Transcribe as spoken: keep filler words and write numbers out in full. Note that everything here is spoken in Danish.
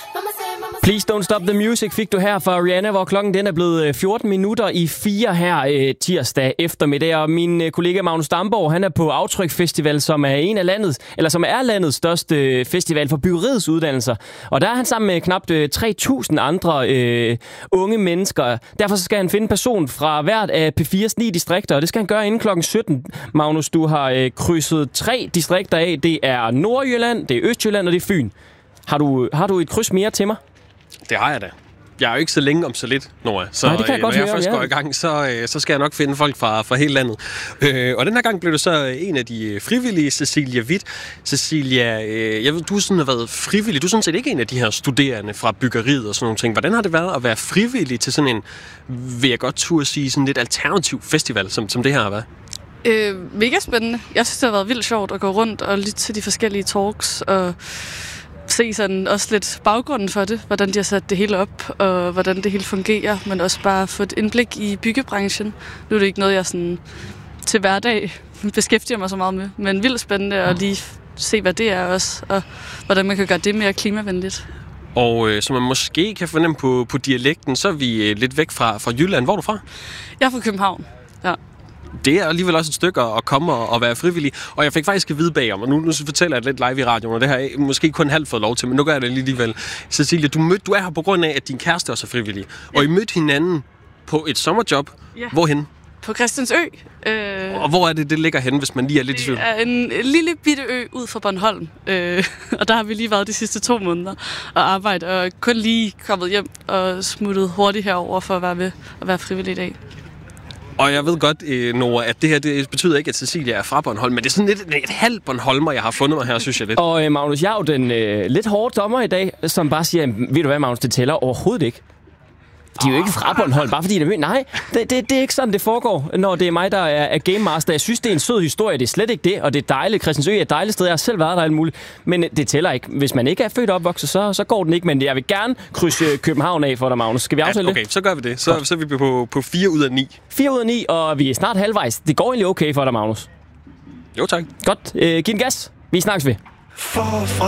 Please Don't Stop the Music fik du her fra Rihanna, hvor klokken den er blevet fjorten minutter i fire her øh, tirsdag eftermiddag. Og min øh, kollega Magnus Damborg, han er på Aftryk Festival, som er en af landets, eller som er landets største festival for byggeriets uddannelser. Og der er han sammen med knap øh, tre tusind andre øh, unge mennesker. Derfor så skal han finde en person fra hvert af P fires ni distrikter, og det skal han gøre inden klokken sytten. Magnus, du har øh, krydset tre distrikter af. Det er Nordjylland, det er Østjylland og det er Fyn. Har du, har du et kryds mere til mig? Det har jeg da. Jeg er jo ikke så længe om så lidt, Nora. Så Nej, det kan jeg øh, godt når jeg høre, først ja. går i gang, så, øh, så skal jeg nok finde folk fra, fra hele landet. Øh, og den her gang blev du så en af de frivillige, Cecilia Witt. Cecilia, øh, jeg ved, du sådan har været frivillig. Du er sådan set ikke en af de her studerende fra byggeriet og sådan nogle ting. Hvordan har det været at være frivillig til sådan en, vil jeg godt turde sige, sådan lidt alternativ festival, som, som det her har været? Øh, mega spændende. Jeg synes, det har været vildt sjovt at gå rundt og lytte til de forskellige talks og se sådan også lidt baggrunden for det, hvordan de har sat det hele op, og hvordan det hele fungerer, men også bare få et indblik i byggebranchen. Nu er det ikke noget, jeg sådan til hverdag beskæftiger mig så meget med, men vildt spændende at lige se, hvad det er også, og hvordan man kan gøre det mere klimavenligt. Og øh, som man måske kan fornemme på, på dialekten, så er vi øh, lidt væk fra, fra Jylland. Hvor er du fra? Jeg er fra København, ja. Det er alligevel også et stykke at komme og, og være frivillig. Og jeg fik faktisk at vide bagom, og nu, nu fortæller jeg lidt live i radioen, og det har jeg måske kun halvt fået lov til, men nu gør jeg det alligevel. Cecilia, du, mød, du er her på grund af, at din kæreste også er frivillig. Ja. Og I mødte hinanden på et sommerjob. Ja. Hvorhen? På Christiansø. Øh, og hvor er det, det ligger henne, hvis man lige er lidt i tvivl? Det er en lille bitte ø ud fra Bornholm. Øh, og der har vi lige været de sidste to måneder og arbejdet, og kun lige kommet hjem og smuttet hurtigt herover for at være med og være frivillig i dag. Og jeg ved godt, Nora, at det her det betyder ikke, at Cecilia er fra Bornholm, men det er sådan lidt et halvt Bornholmer, jeg har fundet mig her, synes jeg lidt. Og øh, Magnus, jeg er jo den øh, lidt hårde dommer i dag, som bare siger, ved du hvad, Magnus, det tæller overhovedet ikke. De er jo ikke fra Bornholm, bare fordi det er... Nej, det, det, det er ikke sådan, det foregår, når det er mig, der er, er game master. Jeg synes, det er en sød historie. Det er slet ikke det, og det er dejligt. Christiansø er et dejligt sted. Jeg har selv været der alt muligt. Men det tæller ikke. Hvis man ikke er født og opvokset, så, så går den ikke. Men jeg vil gerne krydse København af for dig, Magnus. Skal vi aftale ja, okay, det? så gør vi det. Så, så er vi på, på fire ud af ni. fire ud af ni, og vi er snart halvvejs. Det går egentlig okay for dig, Magnus. Jo, tak. Godt. Øh, giv en gas. Vi snakkes ved. Forfra